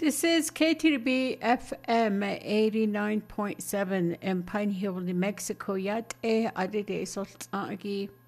This is KTB FM 89.7 in Pine Hill, New Mexico. Yet, Adide Sultanagi.